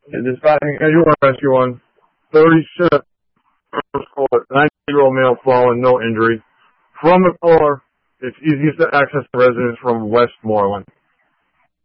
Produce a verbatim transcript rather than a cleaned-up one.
And this guy, I do want to ask you one. thirty-six, ninety-year-old male fallen, no injury. From the caller, it's easiest to access the residence from Westmoreland.